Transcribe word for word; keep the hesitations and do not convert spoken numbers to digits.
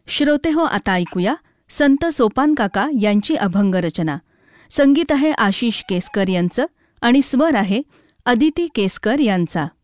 श्रोते हो, आता ऐकूया संत सोपान काका यांची अभंग रचना. संगीत आहे आशिष केसकर यांचं आणि स्वर आहे अदिती केसकर यांचा.